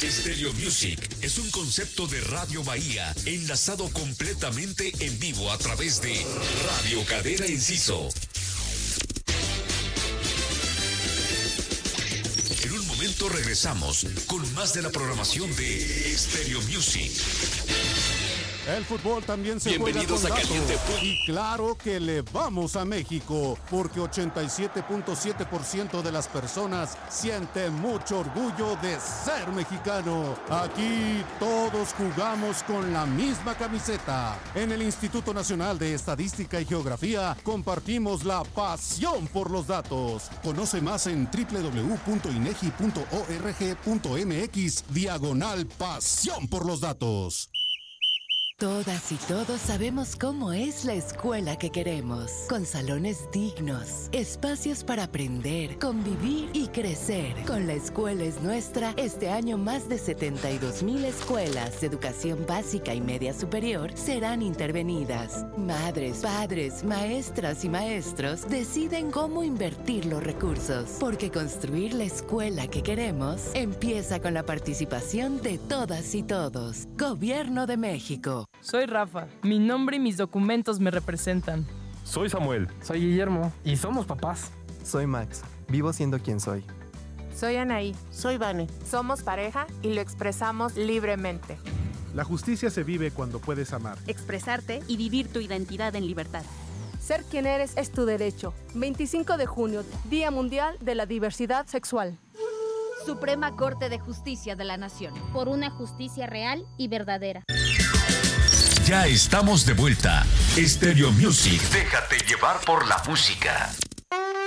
Stereo Music es un concepto de Radio Bahía enlazado completamente en vivo a través de Radio Cadena Inciso. En un momento regresamos con más de la programación de Stereo Music. El fútbol también se juega con datos. Y claro que le vamos a México, porque 87.7% de las personas sienten mucho orgullo de ser mexicano. Aquí todos jugamos con la misma camiseta. En el Instituto Nacional de Estadística y Geografía compartimos la pasión por los datos. Conoce más en www.inegi.org.mx/pasión por los datos. Todas y todos sabemos cómo es la escuela que queremos, con salones dignos, espacios para aprender, convivir y crecer. Con La Escuela es Nuestra, este año más de 72,000 escuelas de educación básica y media superior serán intervenidas. Madres, padres, maestras y maestros deciden cómo invertir los recursos, porque construir la escuela que queremos empieza con la participación de todas y todos. Gobierno de México. Soy Rafa. Mi nombre y mis documentos me representan. Soy Samuel. Soy Guillermo. Y somos papás. Soy Max. Vivo siendo quien soy. Soy Anaí. Soy Vane. Somos pareja y lo expresamos libremente. La justicia se vive cuando puedes amar. Expresarte y vivir tu identidad en libertad. Ser quien eres es tu derecho. 25 de junio, Día Mundial de la Diversidad Sexual. Suprema Corte de Justicia de la Nación. Por una justicia real y verdadera. Ya estamos de vuelta. Stereo Music. Déjate llevar por la música.